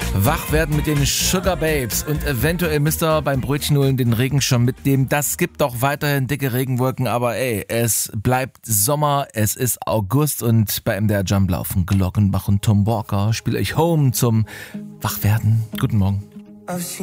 Wach werden mit den Sugar Babes und eventuell müsst ihr beim Brötchen holen den Regen schon mitnehmen. Das gibt doch weiterhin dicke Regenwolken, aber es bleibt Sommer, es ist August und bei MDR Jump laufen Glockenbach und Tom Walker spiele ich Home zum Wachwerden. Guten Morgen.